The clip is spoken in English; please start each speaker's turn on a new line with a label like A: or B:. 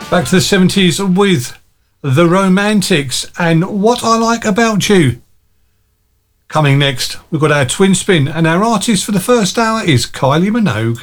A: Back to the 70s with The Romantics and What I Like About You. Coming next, we've got our twin spin, and our artist for the first hour is Kylie Minogue.